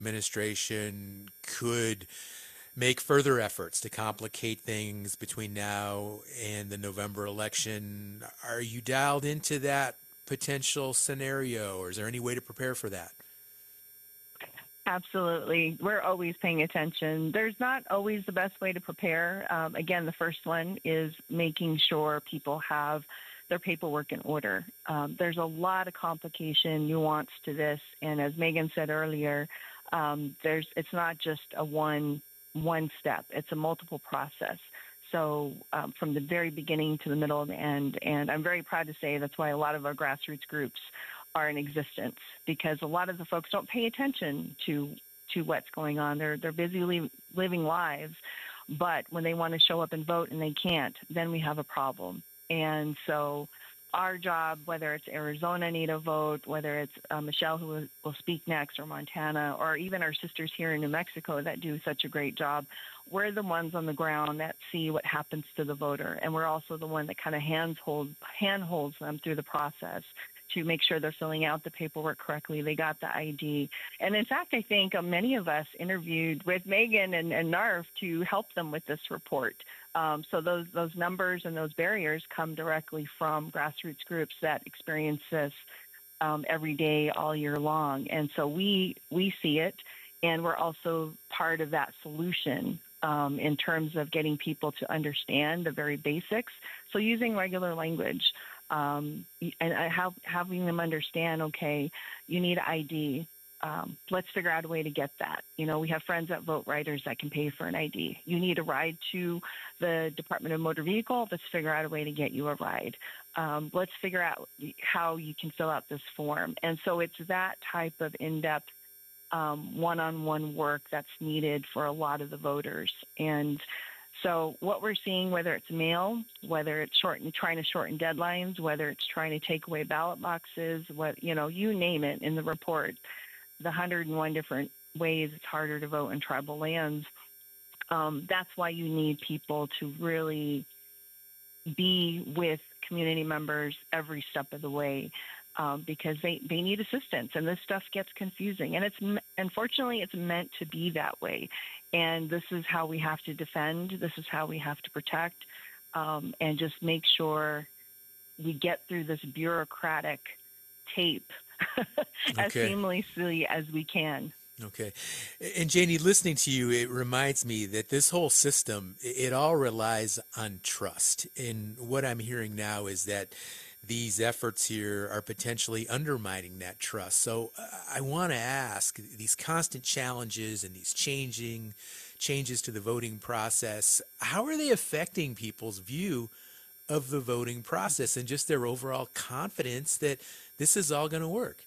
administration could make further efforts to complicate things between now and the November election. Are you dialed into that potential scenario, or is there any way to prepare for that? Absolutely. We're always paying attention. There's not always the best way to prepare. Again, the first one is making sure people have their paperwork in order. There's a lot of complication, nuance to this, and as Megan said earlier, it's not just a one step. It's a multiple process. So from the very beginning to the middle and the end, and I'm very proud to say that's why a lot of our grassroots groups are in existence, because a lot of the folks don't pay attention to what's going on. They're busy living lives, but when they want to show up and vote and they can't, then we have a problem. And so our job, whether it's Arizona Need a Vote, whether it's Michelle who will speak next, or Montana, or even our sisters here in New Mexico that do such a great job, we're the ones on the ground that see what happens to the voter. And we're also the one that kind of handholds them through the process to make sure they're filling out the paperwork correctly. They got the ID. And in fact, I think many of us interviewed with Megan and NARF to help them with this report. So those numbers and those barriers come directly from grassroots groups that experience this every day, all year long. And so we see it, and we're also part of that solution in terms of getting people to understand the very basics. So using regular language. And having them understand, okay, you need ID. Let's figure out a way to get that. You know, we have friends at Vote Riders that can pay for an ID. You need a ride to the Department of Motor Vehicle. Let's figure out a way to get you a ride. Let's figure out how you can fill out this form. And so it's that type of in-depth one-on-one work that's needed for a lot of the voters. And so what we're seeing, whether it's mail, whether it's trying to shorten deadlines, whether it's trying to take away ballot boxes, you name it in the report, the 101 different ways it's harder to vote in tribal lands. That's why you need people to really be with community members every step of the way, because they need assistance, and this stuff gets confusing. And unfortunately, it's meant to be that way. And this is how we have to defend. This is how we have to protect, and just make sure we get through this bureaucratic tape as seamlessly as we can. Okay. And Janie, listening to you, it reminds me that this whole system, it all relies on trust. And what I'm hearing now is that these efforts here are potentially undermining that trust. So I want to ask, these constant challenges and these changes to the voting process, how are they affecting people's view of the voting process and just their overall confidence that this is all going to work?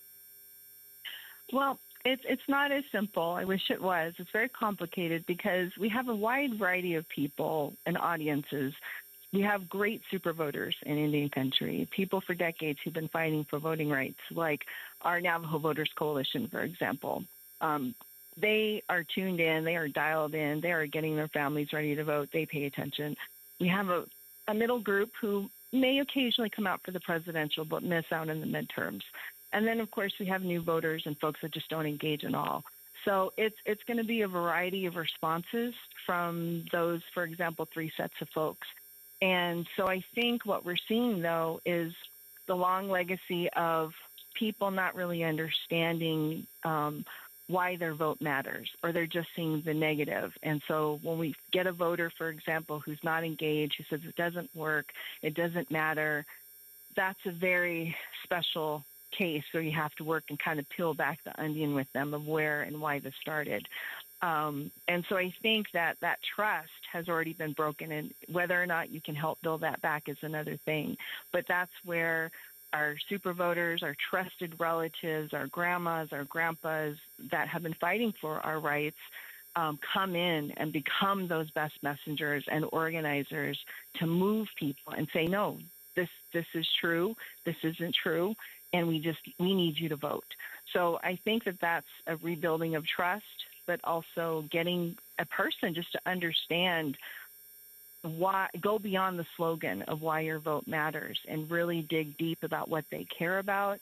Well, it's not as simple. I wish it was. It's very complicated because we have a wide variety of people and audiences. We have great super voters in Indian country, people for decades who've been fighting for voting rights, like our Navajo Voters Coalition, for example. They are tuned in, they are dialed in, they are getting their families ready to vote, they pay attention. We have a middle group who may occasionally come out for the presidential but miss out in the midterms. And then, of course, we have new voters and folks that just don't engage at all. So it's going to be a variety of responses from those, for example, three sets of folks. And so I think what we're seeing, though, is the long legacy of people not really understanding why their vote matters, or they're just seeing the negative. And so when we get a voter, for example, who's not engaged, who says it doesn't work, it doesn't matter, that's a very special case where you have to work and kind of peel back the onion with them of where and why this started. And so I think that trust has already been broken, and whether or not you can help build that back is another thing. But that's where our super voters, our trusted relatives, our grandmas, our grandpas that have been fighting for our rights come in and become those best messengers and organizers to move people and say, no, this is true, this isn't true, and we need you to vote. So I think that that's a rebuilding of trust, but also getting a person just to understand why, go beyond the slogan of why your vote matters and really dig deep about what they care about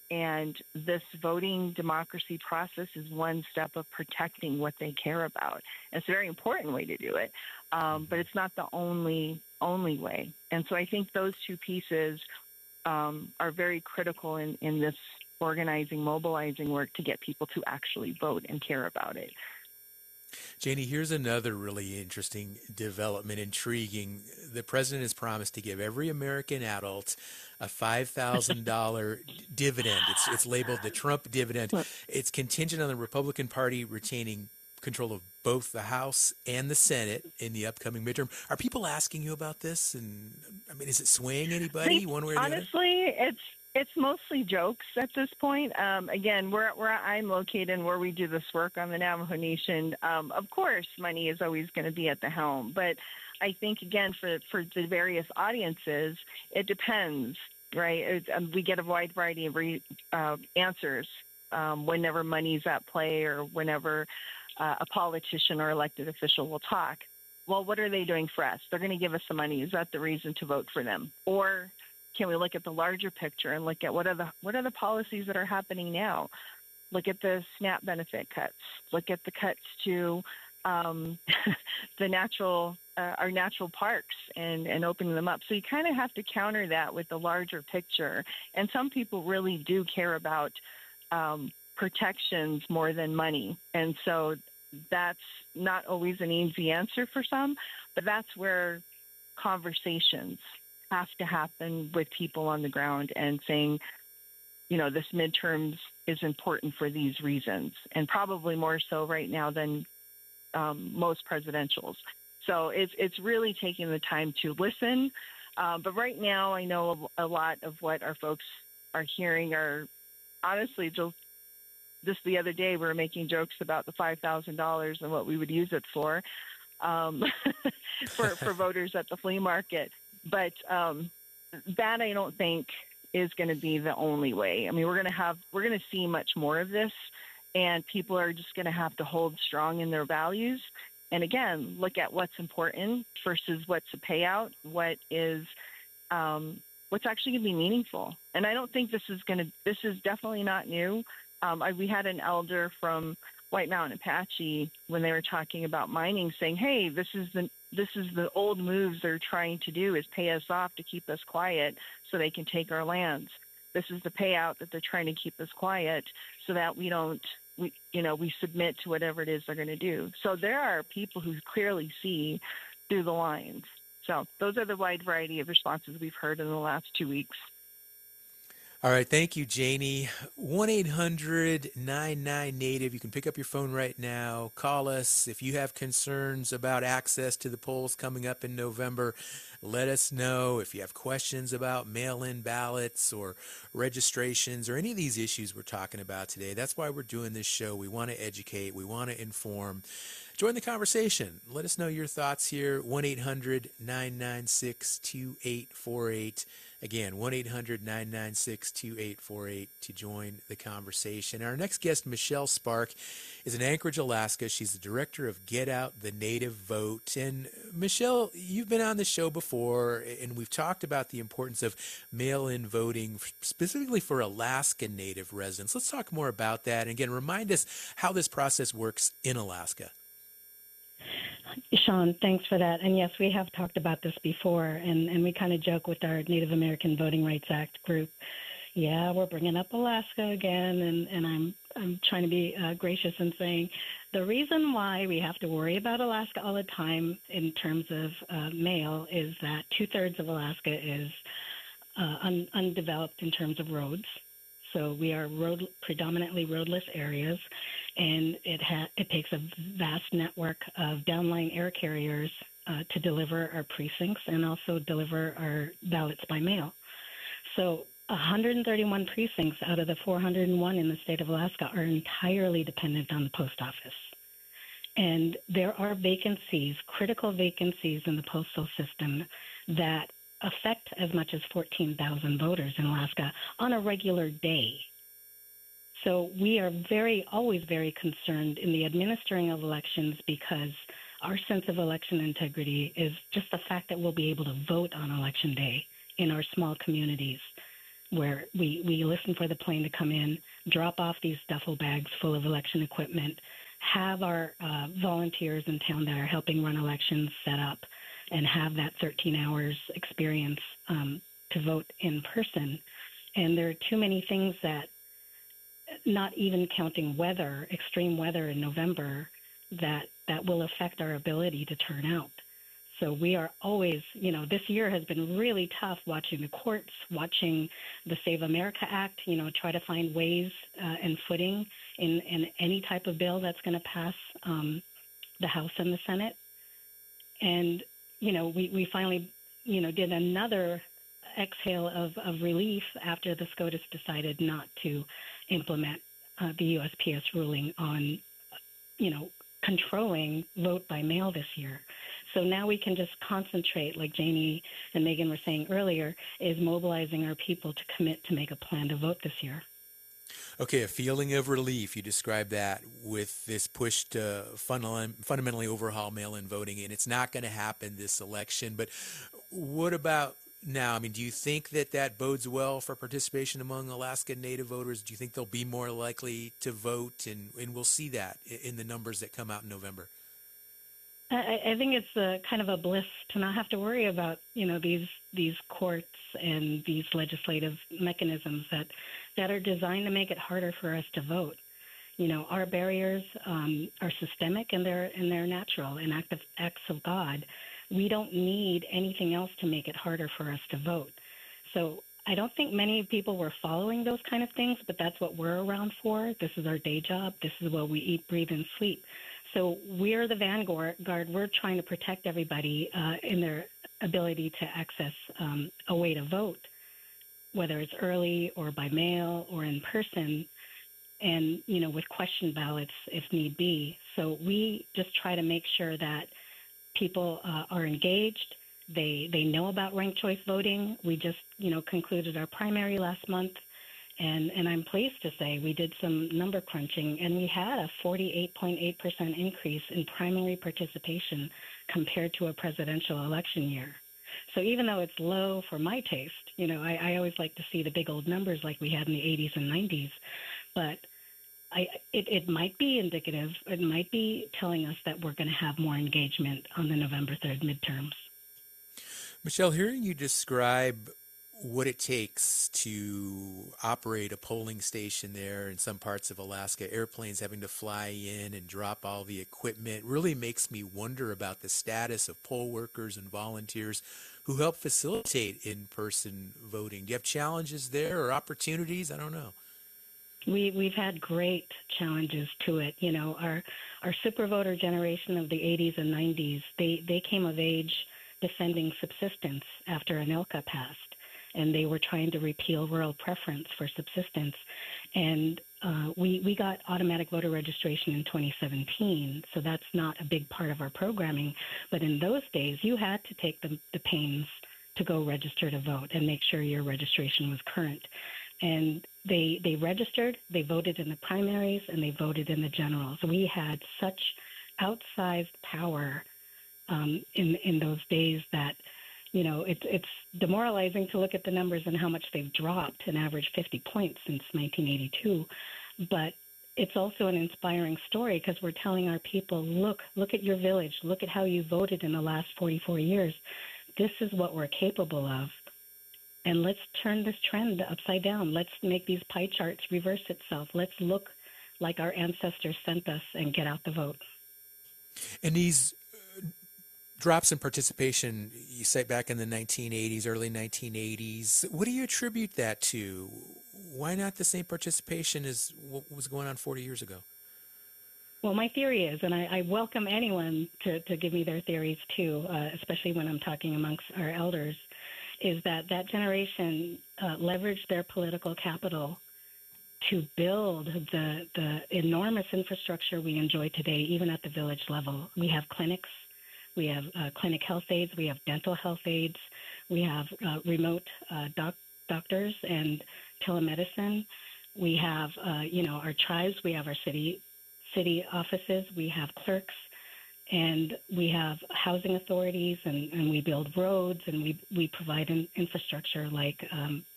And this voting democracy process is one step of protecting what they care about. And it's a very important way to do it, but it's not the only way. And so I think those two pieces are very critical in this organizing, mobilizing work to get people to actually vote and care about it. Janie, here's another really interesting development, intriguing. The president has promised to give every American adult a $5,000 dividend. It's labeled the Trump dividend. It's contingent on the Republican Party retaining control of both the House and the Senate in the upcoming midterm. Are people asking you about this? And I mean, is it swaying anybody one way or the other? Honestly, it's mostly jokes at this point. Again, where I'm located and where we do this work on the Navajo Nation, of course, money is always going to be at the helm. But I think, again, for the various audiences, it depends, right? We get a wide variety of answers whenever money's at play or whenever a politician or elected official will talk. Well, what are they doing for us? They're going to give us some money. Is that the reason to vote for them? Or can we look at the larger picture and look at what are the policies that are happening now? Look at the SNAP benefit cuts. Look at the cuts to the our natural parks and opening them up. So you kind of have to counter that with the larger picture. And some people really do care about protections more than money. And so that's not always an easy answer for some, but that's where conversations have to happen with people on the ground and saying, this midterms is important for these reasons, and probably more so right now than most presidentials. So it's really taking the time to listen. But right now, I know a lot of what our folks are hearing are honestly just the other day, we were making jokes about the $5,000 and what we would use it for voters at the flea market. But that I don't think is going to be the only way. I mean, we're going to see much more of this, and people are just going to have to hold strong in their values. And again, look at what's important versus what's a payout, what's actually going to be meaningful. And I don't think this is definitely not new. We had an elder from White Mountain Apache when they were talking about mining saying, hey, this is the old moves they're trying to do, is pay us off to keep us quiet so they can take our lands. This is the payout that they're trying to keep us quiet so that we submit to whatever it is they're going to do. So there are people who clearly see through the lines. So those are the wide variety of responses we've heard in the last 2 weeks. All right. Thank you, Janie. 1-800-99-NATIVE. You can pick up your phone right now. Call us. If you have concerns about access to the polls coming up in November, let us know. If you have questions about mail-in ballots or registrations or any of these issues we're talking about today, that's why we're doing this show. We want to educate. We want to inform. Join the conversation. Let us know your thoughts here. 1-800-996-2848. Again, 1-800-996-2848 to join the conversation. Our next guest, Michelle Spark, is in Anchorage, Alaska. She's the director of Get Out the Native Vote. And Michelle, you've been on the show before, and we've talked about the importance of mail-in voting, specifically for Alaska Native residents. Let's talk more about that. And again, remind us how this process works in Alaska. Sean, thanks for that. And yes, we have talked about this before, and we kind of joke with our Native American Voting Rights Act group. Yeah, we're bringing up Alaska again, and I'm trying to be gracious in saying the reason why we have to worry about Alaska all the time in terms of mail is that 2/3 of Alaska is undeveloped in terms of roads. So we are predominantly roadless areas, and it takes a vast network of downline air carriers to deliver our precincts and also deliver our ballots by mail. So 131 precincts out of the 401 in the state of Alaska are entirely dependent on the post office. And there are vacancies, critical vacancies in the postal system that affect as much as 14,000 voters in Alaska on a regular day. So we are always very concerned in the administering of elections because our sense of election integrity is just the fact that we'll be able to vote on election day in our small communities. where we listen for the plane to come in, drop off these duffel bags full of election equipment, have our volunteers in town that are helping run elections set up, and have that 13 hours experience to vote in person. And there are too many things that, not even counting weather, extreme weather in November, that will affect our ability to turn out. So we are always, this year has been really tough watching the courts, watching the Save America Act, try to find ways and footing in any type of bill that's going to pass the House and the Senate. And, we finally, did another exhale of relief after the SCOTUS decided not to implement the USPS ruling on, controlling vote by mail this year. So now we can just concentrate, like Janie and Megan were saying earlier, is mobilizing our people to commit to make a plan to vote this year. Okay, a feeling of relief. You describe that with this push to fundamentally overhaul mail-in voting, and it's not going to happen this election. But what about now? I mean, do you think that bodes well for participation among Alaska Native voters? Do you think they'll be more likely to vote, and we'll see that in the numbers that come out in November? I think it's kind of a bliss to not have to worry about, these courts and these legislative mechanisms that are designed to make it harder for us to vote. Our barriers are systemic and they're natural and acts of God. We don't need anything else to make it harder for us to vote. So I don't think many people were following those kind of things, but that's what we're around for. This is our day job. This is what we eat, breathe, and sleep. So we're the vanguard. We're trying to protect everybody in their ability to access a way to vote, whether it's early or by mail or in person, and, with question ballots if need be. So we just try to make sure that people are engaged. They know about ranked choice voting. We just, concluded our primary last month. And I'm pleased to say we did some number crunching, and we had a 48.8% increase in primary participation compared to a presidential election year. So even though it's low for my taste, I always like to see the big old numbers like we had in the 80s and 90s. But it might be indicative. It might be telling us that we're going to have more engagement on the November 3rd midterms. Michelle, hearing you describe what it takes to operate a polling station there in some parts of Alaska, airplanes having to fly in and drop all the equipment, really makes me wonder about the status of poll workers and volunteers who help facilitate in-person voting. Do you have challenges there or opportunities? I don't know. We've had great challenges to it. Our super voter generation of the 80s and 90s, they came of age defending subsistence after ANILCA passed. And they were trying to repeal rural preference for subsistence. And we got automatic voter registration in 2017, so that's not a big part of our programming. But in those days, you had to take the pains to go register to vote and make sure your registration was current. And they registered, they voted in the primaries, and they voted in the generals. We had such outsized power in those days that it's demoralizing to look at the numbers and how much they've dropped, an average 50 points since 1982. But it's also an inspiring story because we're telling our people, look at your village, look at how you voted in the last 44 years. This is what we're capable of. And let's turn this trend upside down. Let's make these pie charts reverse itself. Let's look like our ancestors sent us and get out the vote. And these drops in participation, you cite back in the 1980s, early 1980s. What do you attribute that to? Why not the same participation as what was going on 40 years ago? Well, my theory is, and I welcome anyone to give me their theories too, especially when I'm talking amongst our elders, is that generation leveraged their political capital to build the enormous infrastructure we enjoy today, even at the village level. We have clinics. We have clinic health aides. We have dental health aides. We have remote doctors and telemedicine. We have, our tribes. We have our city offices. We have clerks, and we have housing authorities, and we build roads, and we provide infrastructure like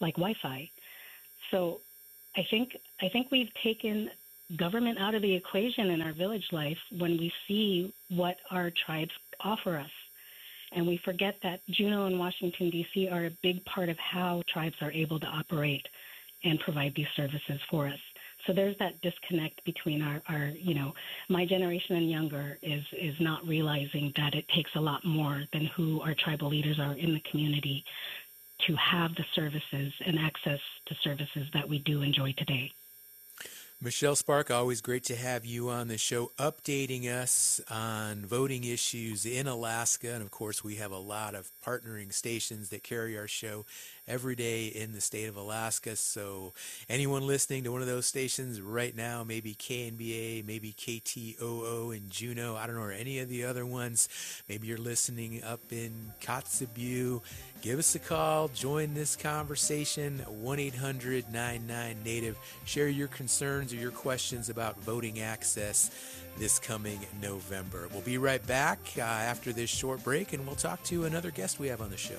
like Wi-Fi. So I think we've taken government out of the equation in our village life when we see what our tribes offer us. And we forget that Juneau and Washington, D.C. are a big part of how tribes are able to operate and provide these services for us. So there's that disconnect between our my generation and younger is not realizing that it takes a lot more than who our tribal leaders are in the community to have the services and access to services that we do enjoy today. Michelle Spark, always great to have you on the show, updating us on voting issues in Alaska. And of course, we have a lot of partnering stations that carry our show every day in the state of Alaska. So anyone listening to one of those stations right now, maybe KNBA, maybe KTOO in Juneau, I don't know, or any of the other ones, maybe you're listening up in Kotzebue, give us a call, join this conversation, 1-800-99-NATIVE. Share your concerns or your questions about voting access this coming November. We'll be right back after this short break, and we'll talk to another guest we have on the show.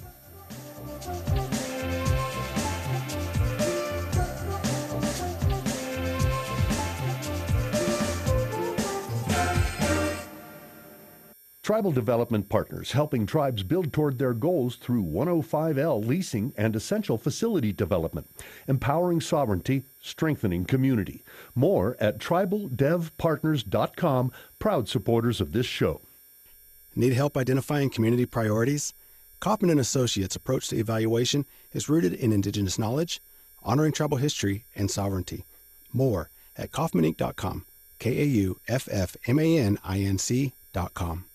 Tribal Development Partners, helping tribes build toward their goals through 105L leasing and essential facility development, empowering sovereignty, strengthening community. More at tribaldevpartners.com, proud supporters of this show. Need help identifying community priorities? Kaufman & Associates' approach to evaluation is rooted in Indigenous knowledge, honoring tribal history, and sovereignty. More at kaufmaninc.com, KAUFFMANINC.com.